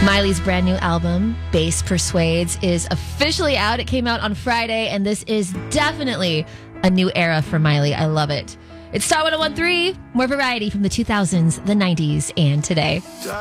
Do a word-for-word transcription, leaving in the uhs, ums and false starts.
Miley's brand new album, Bass Persuades, is officially out. It came out on Friday, and this is definitely a new era for Miley. I love it. It's Star one oh one point three, more variety from the two thousands, the nineties, and today.